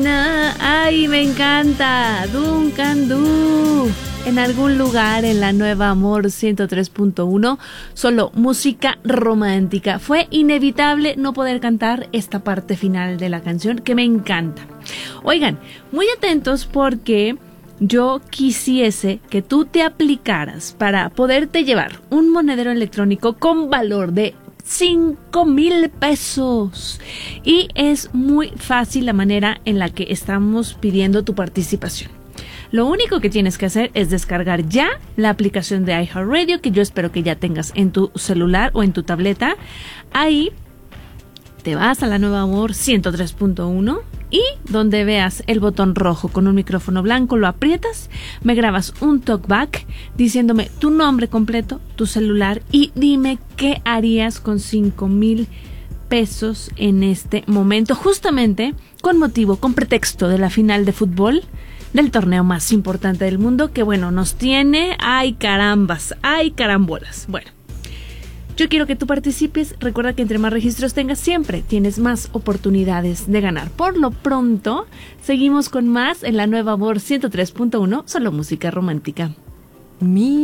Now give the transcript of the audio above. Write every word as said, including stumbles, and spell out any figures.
na. Ay, me encanta. Duncan Du. En algún lugar en la nueva Amor ciento tres punto uno, solo música romántica. Fue inevitable no poder cantar esta parte final de la canción que me encanta. Oigan, muy atentos porque yo quisiese que tú te aplicaras para poderte llevar un monedero electrónico con valor de cinco mil pesos. Y es muy fácil la manera en la que estamos pidiendo tu participación. Lo único que tienes que hacer es descargar ya la aplicación de iHeartRadio, que yo espero que ya tengas en tu celular o en tu tableta. Ahí te vas a la nueva Amor ciento tres punto uno y donde veas el botón rojo con un micrófono blanco, lo aprietas, me grabas un talkback diciéndome tu nombre completo, tu celular y dime qué harías con cinco mil pesos en este momento, justamente con motivo, con pretexto de la final de fútbol del torneo más importante del mundo, que bueno, nos tiene, ay carambas, ay carambolas. Bueno, yo quiero que tú participes. Recuerda que entre más registros tengas, siempre tienes más oportunidades de ganar. Por lo pronto, seguimos con más en la nueva Amor ciento tres punto uno, solo música romántica. Mi